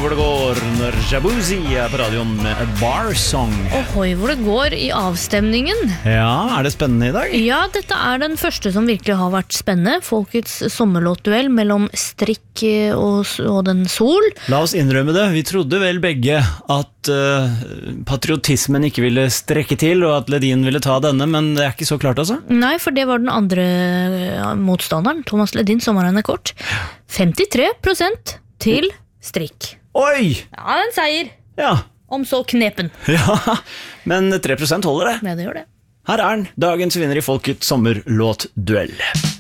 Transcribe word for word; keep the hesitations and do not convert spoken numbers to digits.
hvor det går når Jabuzi er på radioen med A Bar Song. Ohoi, hvor det går i avstemningen. Ja, er det spennende i dag? Ja, dette er den første som virkelig har vært spennende. Folkets sommerlåtduell mellom Strikk og, og den Sol. La oss innrømme det, vi trodde vel begge at uh, patriotismen ikke ville strekke til, og at Ledin ville ta denne, men det er ikke så klart altså? Nei, for det var den andre motstanderen, Thomas Ledin, sommeren er kort. femtitre prosent til Strikk. Oi! Ja, en seier. Ja. Om så knepen. Ja, men tre prosent holder det. Ja, det gjør det. Her er den, dagens vinner i Folkets sommerlåtduell.